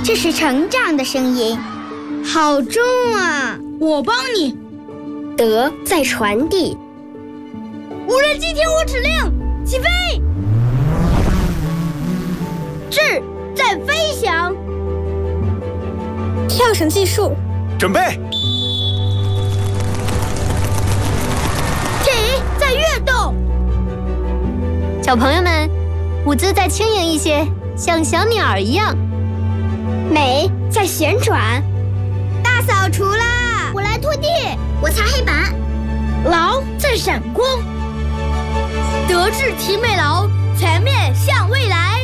这是成长的声音，好重啊！ 我帮你。 德在传递。 无人机听我指令，起飞！智在飞翔。 跳绳计数， 准备。 体在跃动。 小朋友们，舞姿再轻盈一些，像小鸟一样。 美在旋转。 大扫除啦！ 我来拖地，我擦黑板。 劳在闪光。德智体美劳，全面向未来。